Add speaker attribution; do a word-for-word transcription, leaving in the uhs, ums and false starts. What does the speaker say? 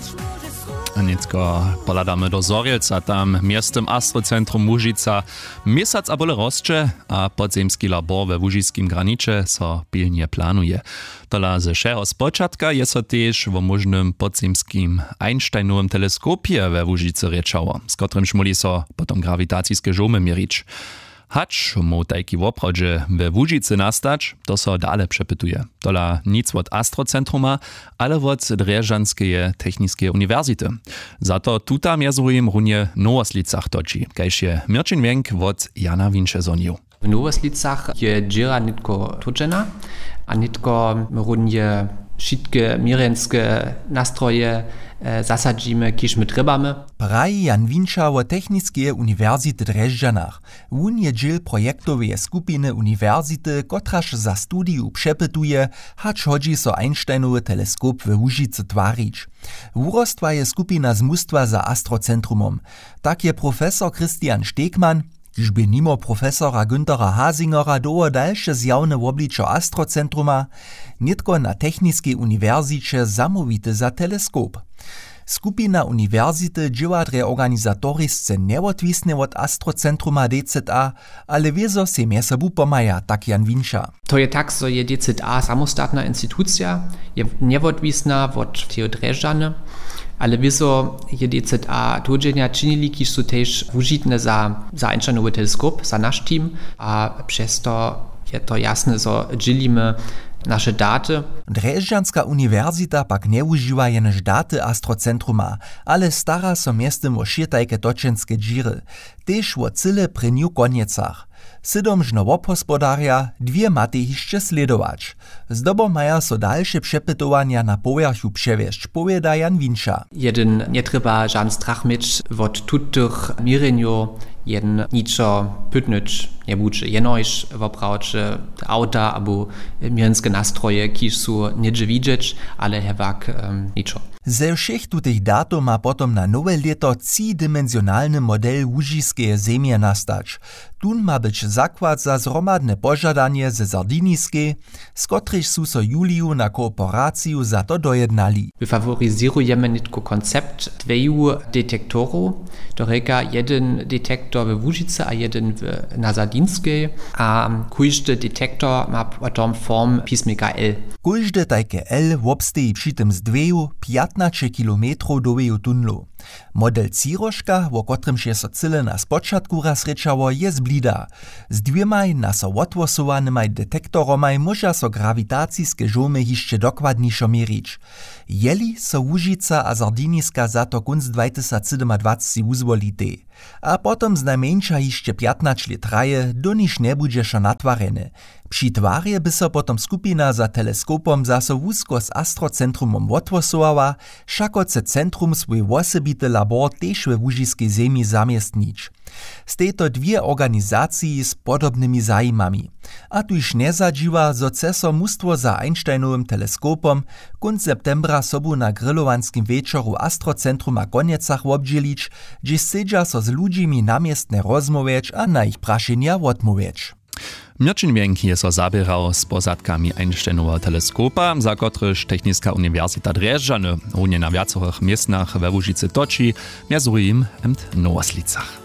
Speaker 1: Nicko poladamy do Zorielca, tam miestem Astrocentrum Łužica miesiąc a bole rozcze, a podzemski labor we łužickim granicze so pilnie planuje. Tola ze szego spočatka je so też w możnym podzemskim Einsteinowym teleskopie we Łužicy rečało, z którym szmuli so potom grawitacijskie żomy miericz. Hacz mu tajki woprawdźe we Łužicy nastać, to so dale przepytuje. Tola nic od Astrocentruma, ale od Drježdžanskej technickej uniwersity. Za to tuta mjezujem runie Nowoslicach toči, kajž je Mirčin Wenk od Jana Winczezoniu.
Speaker 2: W Nowoslicach je dżera nitko toczena, a nitko runie wszystkie mirenskie nastroje e, zasadzimy, kiż my trebamy.
Speaker 3: Praji Jan Winča o Techniskiej Uniwersity Drježdžanach. On je dżil projektowej skupiny uniwersity, kotraż za studiu przepytuje, hacz chodzi so Einsteinowy teleskop w Łužicy twarić. Urostwa je skupina z mustwa za Astrocentrumom. Tak je profesor Christian Stegmann, kiż by nimo profesora Günthera Hasingera doło dalsze zjawne wobliczo Astrocentruma, nitko na Techniskiej Uniwersycie zamówity za teleskop. Skupina uniwersity dzieła dre organizatorisce nieodwisne od Astrocentruma D Z A, ale wiezo se mie sobu pomaja, tak Jan Winča.
Speaker 2: To je tak, so je D Z A samostatna instytucja, je nieodwisna od teo Drježdžany, ale wieso je D Z A tudźenia czynili, kiż su też wužitne za, za Einsteinowy teleskop, za nasz team, a przez to je to jasne, so dzielimy nasze daty.
Speaker 3: Drježdžanska uniwersita pak nie używa jenož daty Astrocentruma, ale stara so miestem o širtajke točenske džiry, tež o cyle prynju koniecach. Sidomžno wobhospodarja, dwie maty hišće sledować. Zdobo maja so dalsze przepytowania na powierzchu przewieźć, powiada Jan Winča.
Speaker 2: Jeden nie trzeba żaden strach mieć od tutych mirenju, jeden niczo pytnyć nie buczy. Jenoż woprawcze auta albo mirenskie nastroje, kiż su niedzie widzieć, ale hewak um, niczo.
Speaker 3: Ze všech tutych datów ma potom na nowe leto tridimensjonalny model łužickiej zemie nastać. Tun ma być zakład za zromadne pożadanie ze Sardiniskiej, z których su so Juliu na kooperaciju za to dojednali.
Speaker 2: Wyfaworyzujemy nitko koncept dweju detektorów, do reka jeden detektor w Łužicy, a jeden w, na Sardinskiej, a każdy detektor ma potom form pismika L.
Speaker 3: Każdy tajke L wobsteji przy tym z dweju piętnaście kilometrów doweju tunlu. Model Ciroška, o którym się so cyle na spočatku raz rečało, je zblida. Z dwiemaj na so otwosowanymaj detektoromaj może so grawitacijskie żomy hišće dokładniejszo mierzyć. Jeli so Łužica a Sardiniska za to kunc dwa tysiące siedemnasty uzwolite. A potom znajmniejsza hišće piętnaście let traje, do niż nie budżeszo natwarene. Przy twarje by so potom skupina za teleskopom zaso wusko z Astrocentrumom otwosowała, šakoce centrum swój osobity labor tež we łužickej zemi zamiestnić. Z tejto dwie organizacji z podobnymi zajmami. A tuż nie zadziwa, zo ceso mustwo za Einsteinowym teleskopom kunc septembra sobu na grillowanskim wieczoru Astrocentruma Koniecach obdzielić, gdzie sedzia so z ludzimi namiestne rozmowieć a na ich praszenia odmowieć.
Speaker 1: Mirčin Wenk je so zabierał z posadkami Einsteinowego teleskopa, za któryż Technicka Uniwersita Drježdžany runie na wiacorych miestnach we Łužicy toči, mjezu im emt Nowoslicach.